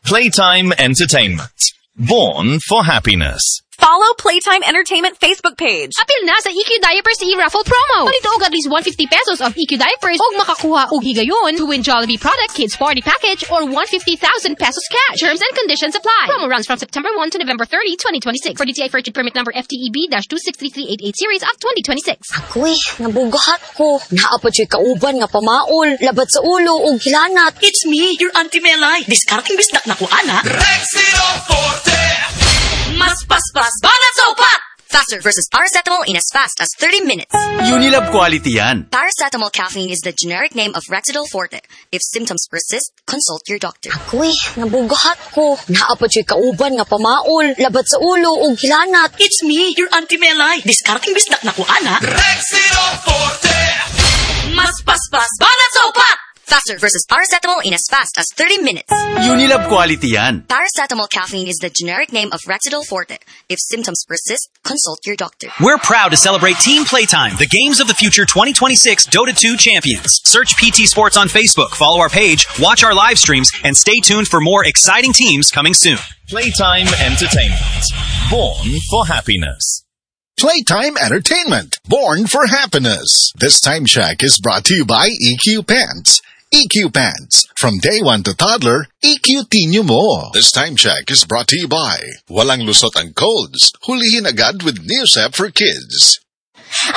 Playtime Entertainment. Born for happiness. Follow Playtime Entertainment Facebook page. Apil na sa EQ Diapers e-raffle promo. Palito og at least 150 pesos of EQ Diapers og makakuha og higayon to win Jollibee product Kids Party Package or 150,000 pesos cash. Terms and conditions apply. Promo runs from September 1 to November 30, 2026. For DTI Purchase Permit Number FTEB-263388 Series of 2026. Ako'y, nabugahat ko. Naapot yung kauban nga pamaol. Labat sa ulo o gilanat. It's me, your Auntie Melay. Discarding bisdak na ko, ana. Rexino Forte! Mas paspas, banat sa upat! Faster versus paracetamol in as fast as 30 minutes. Unilab quality yan. Paracetamol caffeine is the generic name of Rexidol Forte. If symptoms persist, consult your doctor. Ako'y, nabugahat ko. Naapot yung kauban nga pamaol. Labat sa ulo o gilanat. It's me, your Auntie Melay. Discarding bisdak na ko, ana. Rexino Forte! Mas paspas, banat sa upat! Faster versus paracetamol in as fast as 30 minutes. Unilab quality yan. Paracetamol caffeine is the generic name of Rexidol Forte. If symptoms persist, consult your doctor. We're proud to celebrate Team Playtime, the Games of the Future 2026 Dota 2 champions. Search PT Sports on Facebook, follow our page, watch our live streams, and stay tuned for more exciting teams coming soon. Playtime Entertainment. Born for happiness. Playtime Entertainment. Born for happiness. This time check is brought to you by EQ Pants. EQ Pants. From day one to toddler, EQ Tinyo mo. This time check is brought to you by Walang Lusot ang Colds. Hulihin agad with Neosep for Kids.